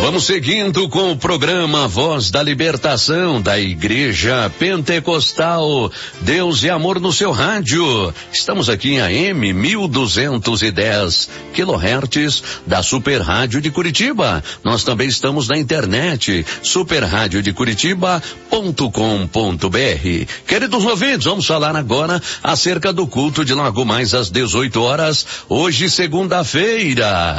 Vamos seguindo com o programa Voz da Libertação da Igreja Pentecostal Deus e Amor no seu rádio. Estamos aqui em AM 1210 kHz da Super Rádio de Curitiba. Nós também estamos na internet, superradiodecuritiba.com.br. Queridos ouvintes, vamos falar agora acerca do culto de logo mais às 18 horas, hoje segunda-feira.